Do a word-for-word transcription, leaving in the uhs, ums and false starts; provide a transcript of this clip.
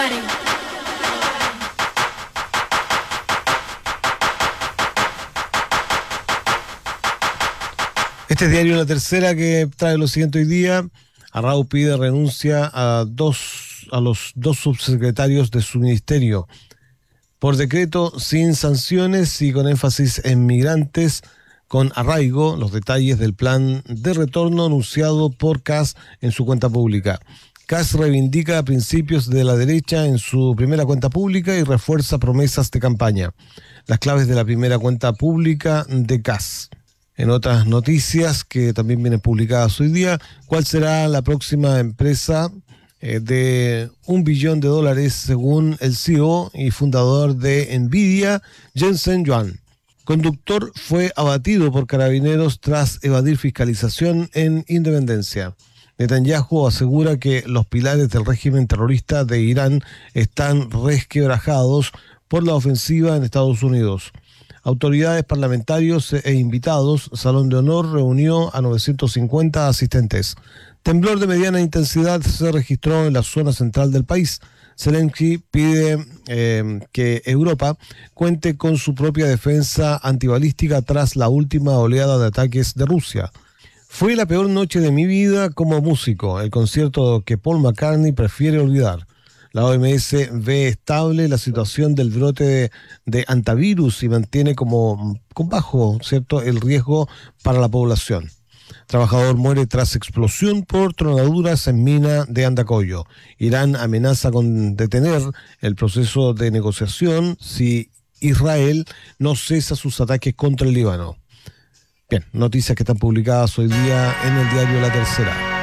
Este es Diario La Tercera, que trae lo siguiente hoy día. Arrau pide renuncia a dos a los dos subsecretarios de su ministerio. Por decreto, sin sanciones y con énfasis en migrantes con arraigo, los detalles del plan de retorno anunciado por C A S en su cuenta pública. C A S reivindica principios de la derecha en su primera cuenta pública y refuerza promesas de campaña. Las claves de la primera cuenta pública de C A S. En otras noticias que también vienen publicadas hoy día, ¿cuál será la próxima empresa eh, de un billón de dólares según el C E O y fundador de Nvidia, Jensen Huang? Conductor fue abatido por carabineros tras evadir fiscalización en Independencia. Netanyahu asegura que los pilares del régimen terrorista de Irán están resquebrajados por la ofensiva en Estados Unidos. Autoridades, parlamentarios e invitados, Salón de Honor reunió a novecientos cincuenta asistentes. Temblor de mediana intensidad se registró en la zona central del país. Zelensky pide eh, que Europa cuente con su propia defensa antibalística tras la última oleada de ataques de Rusia. Fue la peor noche de mi vida como músico, el concierto que Paul McCartney prefiere olvidar. La O M S ve estable la situación del brote de, de antivirus y mantiene como con bajo, ¿cierto?, el riesgo para la población. Trabajador muere tras explosión por tronaduras en mina de Andacollo. Irán amenaza con detener el proceso de negociación si Israel no cesa sus ataques contra el Líbano. Bien, noticias que están publicadas hoy día en el diario La Tercera.